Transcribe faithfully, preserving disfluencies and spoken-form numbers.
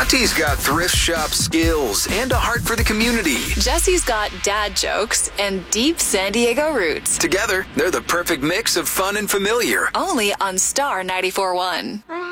Monty's got thrift shop skills and a heart for the community. Jesse's got dad jokes and deep San Diego roots. Together, they're the perfect mix of fun and familiar. Only on Star ninety-four point one.